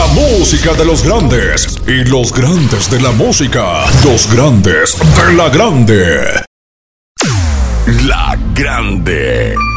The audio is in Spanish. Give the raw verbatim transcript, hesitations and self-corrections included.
La música de los grandes y los grandes de la música. Los grandes de la grande. La Grande.